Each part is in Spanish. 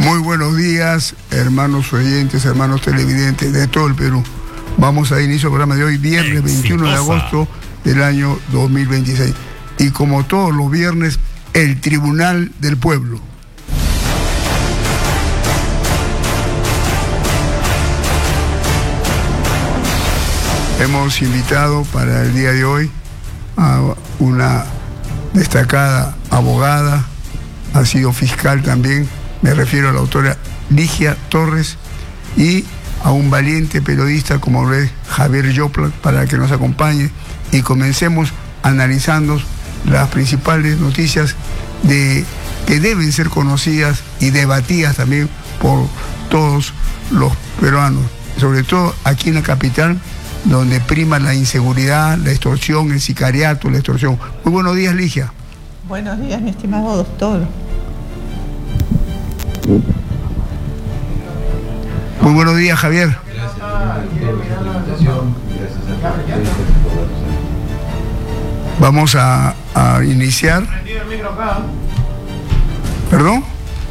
Muy buenos días, hermanos oyentes, hermanos televidentes de todo el Perú. Vamos a inicio del programa de hoy, viernes 21 de agosto del año 2026. Y como todos los viernes, el Tribunal del Pueblo. Hemos invitado para el día de hoy a una destacada abogada, ha sido fiscal también, me refiero a la autora Ligia Torres, y a un valiente periodista como es Javier Yopla, para que nos acompañe y comencemos analizando las principales noticias que deben ser conocidas y debatidas también por todos los peruanos, sobre todo aquí en la capital, donde prima la inseguridad, la extorsión, el sicariato, la extorsión. Muy buenos días, Ligia. Buenos días, mi estimado doctor. Muy buenos días, Javier. Vamos a iniciar. ¿Perdón?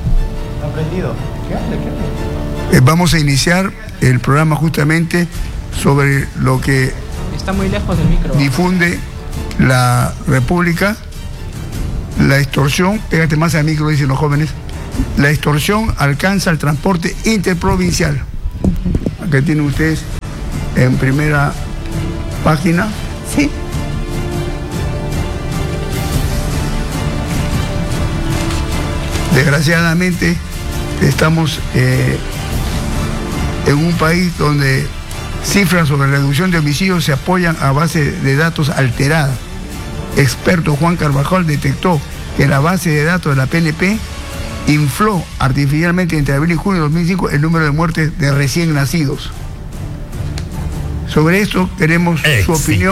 Vamos a iniciar el programa justamente sobre lo que está muy lejos del micro. Difunde la República, la extorsión, pégate más al micro, dicen los jóvenes, la extorsión alcanza el transporte interprovincial. Acá tienen ustedes en primera página. Sí. Desgraciadamente estamos en un país donde cifras sobre reducción de homicidios se apoyan a base de datos alteradas. Experto Juan Carvajal detectó que la base de datos de la PNP infló artificialmente entre abril y junio de 2005 el número de muertes de recién nacidos. Sobre esto queremos su opinión.